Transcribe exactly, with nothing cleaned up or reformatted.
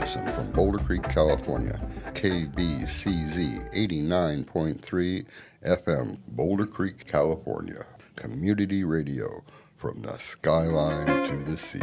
Carson from Boulder Creek, California. K B C Z eighty-nine point three F M, Boulder Creek, California. Community radio from the skyline to the sea.